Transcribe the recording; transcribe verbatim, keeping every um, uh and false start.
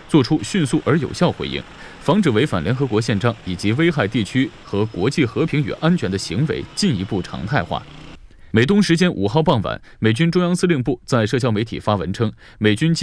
做出迅速而有效回应，防止违反联合国宪章以及危害地区和国际和平与安全的行为进一步常态化。美东时间五号傍晚，美军中央司令部在社交媒体发文称，美军